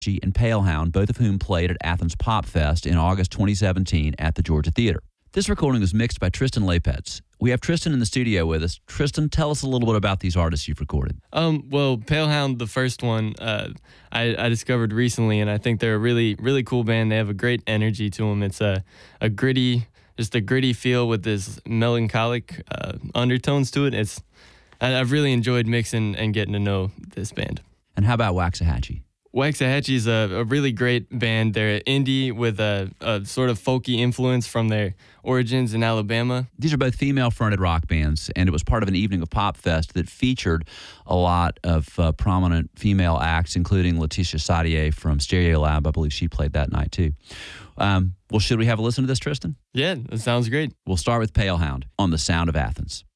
and Palehound, both of whom played at Athens Pop Fest in August 2017 at the Georgia Theater. This recording was mixed by Tristan Lapetz. We have Tristan in the studio with us. Tristan, tell us a little bit about these artists you've recorded. Well, Palehound, the first one, I discovered recently, and I think they're a really, really cool band. They have a great energy to them. It's a gritty feel with this melancholic undertones to it. I've really enjoyed mixing and getting to know this band. And how about Waxahachie? Waxahachie is a really great band. They're indie with a sort of folky influence from their origins in Alabama. These are both female-fronted rock bands, and it was part of an evening of Pop Fest that featured a lot of prominent female acts, including Letitia Sadier from Stereolab. I believe she played that night, too. Well, should we have a listen to this, Tristan? Yeah, that sounds great. We'll start with Palehound on The Sound of Athens.